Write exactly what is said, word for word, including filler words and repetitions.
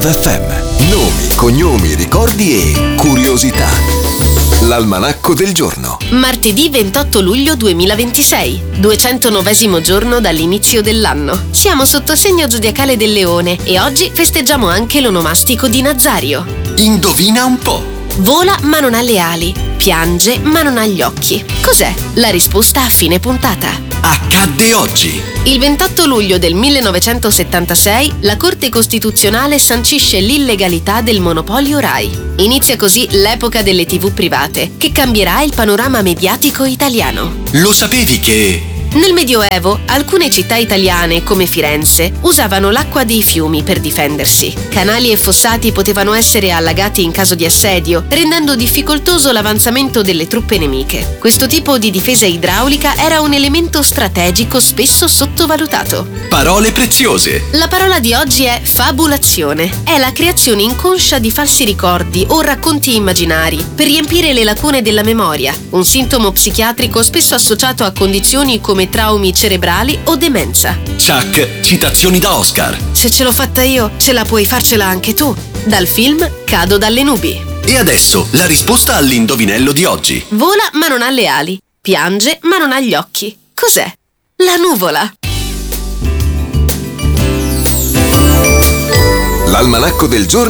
F M. Nomi, cognomi, ricordi e curiosità. L'almanacco del giorno. Martedì ventotto luglio duemilaventisei, duecentonovesimo giorno dall'inizio dell'anno. Siamo sotto segno zodiacale del Leone e oggi festeggiamo anche l'onomastico di Nazario. Indovina un po'. Vola ma non ha le ali, piange ma non ha gli occhi. Cos'è? La risposta a fine puntata. Accadde oggi. Il ventotto luglio del millenovecentosettantasei la Corte Costituzionale sancisce l'illegalità del monopolio Rai. Inizia così l'epoca delle tivù private, che cambierà il panorama mediatico italiano. Lo sapevi che... Nel Medioevo, alcune città italiane, come Firenze, usavano l'acqua dei fiumi per difendersi. Canali e fossati potevano essere allagati in caso di assedio, rendendo difficoltoso l'avanzamento delle truppe nemiche. Questo tipo di difesa idraulica era un elemento strategico spesso sottovalutato. Parole preziose. La parola di oggi è fabulazione. È la creazione inconscia di falsi ricordi o racconti immaginari per riempire le lacune della memoria, un sintomo psichiatrico spesso associato a condizioni come traumi cerebrali o demenza. Chuck, citazioni da Oscar. Se ce l'ho fatta io, ce la puoi farcela anche tu. Dal film Cado dalle nubi. E adesso la risposta all'indovinello di oggi. Vola ma non ha le ali, piange ma non ha gli occhi. Cos'è? La nuvola. L'almanacco del giorno